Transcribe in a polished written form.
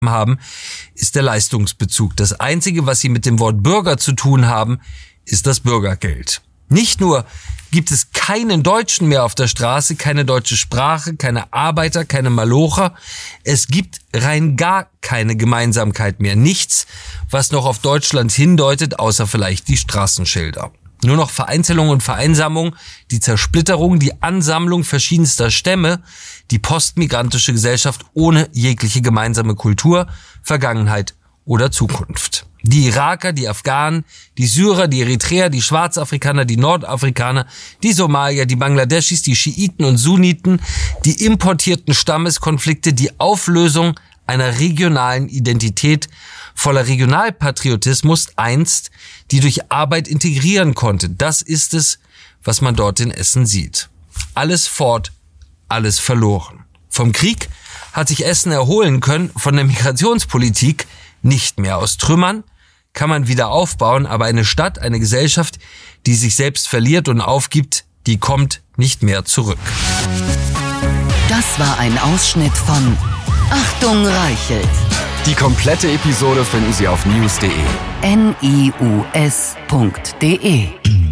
haben, ist der Leistungsbezug. Das Einzige, was sie mit dem Wort Bürger zu tun haben, ist das Bürgergeld. Nicht nur gibt es keinen Deutschen mehr auf der Straße, keine deutsche Sprache, keine Arbeiter, keine Malocher. Es gibt rein gar keine Gemeinsamkeit mehr. Nichts, was noch auf Deutschland hindeutet, außer vielleicht die Straßenschilder. Nur noch Vereinzelung und Vereinsamung, die Zersplitterung, die Ansammlung verschiedenster Stämme, die postmigrantische Gesellschaft ohne jegliche gemeinsame Kultur, Vergangenheit oder Zukunft. Die Iraker, die Afghanen, die Syrer, die Eritreer, die Schwarzafrikaner, die Nordafrikaner, die Somalier, die Bangladeschis, die Schiiten und Sunniten, die importierten Stammeskonflikte, die Auflösung einer regionalen Identität voller Regionalpatriotismus einst, die durch Arbeit integrieren konnte. Das ist es, was man dort in Essen sieht. Alles fort, alles verloren. Vom Krieg hat sich Essen erholen können, von der Migrationspolitik nicht mehr. Aus Trümmern kann man wieder aufbauen, aber eine Stadt, eine Gesellschaft, die sich selbst verliert und aufgibt, die kommt nicht mehr zurück. Das war ein Ausschnitt von Achtung Reichelt. Die komplette Episode finden Sie auf news.de. news.de